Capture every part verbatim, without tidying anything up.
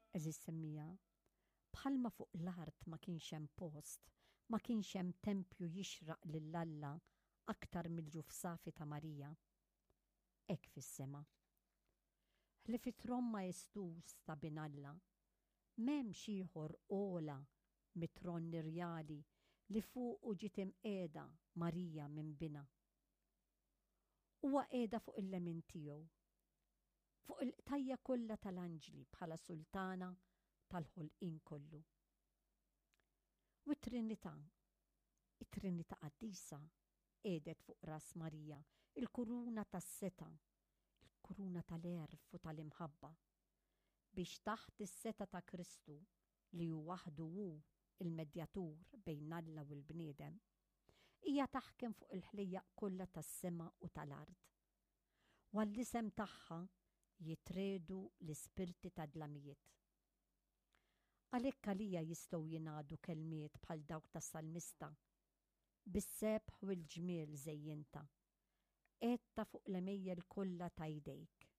Eżis semmija, bħalma fuq l-art ma kienx hemm post, ma kienx hemm tempju jixraq lill-Alla aktar mill-ġufsafi ta' Marija. Ek fis-sema. Ħlifit Romma estus ta' binalla, m'hemmx ieħor ola mit-tron nirjali li fuq u ġiet imqiegħda Marija minn bina. Huwa qiegħda fuq il-lemin tiegħu, fuq il-qtajja kollha tal-anġli bħala sultana tal-ħolqien kollu. U t-Trinità, it-Trinità qaddisa qiegħdet fuq ras Marija, il-kuruna tas-seta, il-kuruna tal-erf u tal-imħabba, biex taħt is-seta ta' Kristu li hu waħdu hu il-medjatur bejn Alla u l-bniedem, hija taħkem fuq il-ħlejjaq kollha tas-sema u tal-ard. U għall-isem tagħha jitredu l-ispirti ta' dlamijiet. Għalhekk għalija jistgħu jingħadu kelmiet bħal dawk tas-salmista, bis-sebħ u l-ġmiel żejjinta, qiegħda fuq l-emejjel kollha ta' jdejk.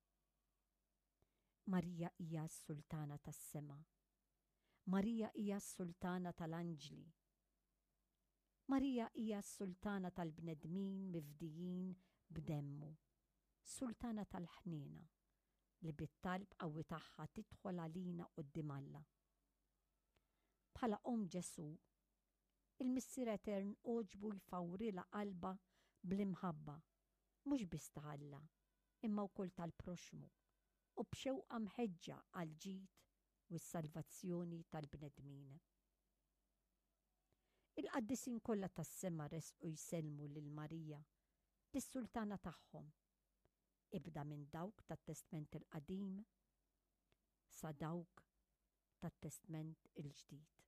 Marija hija s-sultana tas-sema. Marija hija s-sultana tal-anġli. Marija hija s-sultana tal-bnedmin mifdijin b'demmu. Sultana tal-ħniena li bit-talb qawwi tagħha tidħol għalina quddiem Alla. Bħala Om Ġesu, il-Missier Etern oġbu jfawrilha qalba bl-imħabba, mhux biss ta' Alla, imma wkoll tal-proxmu, u b'xewqa mħeġġa għal ġid u s-salvazzjoni tal-bnedmin. Il-qaddisin kollha tas-sema resqu jsellmu lil Marija, lis-sultana tagħhom, ibda minn dawk tat-Testament il-Qadim sa dawk tat-Testament il-Ġdid.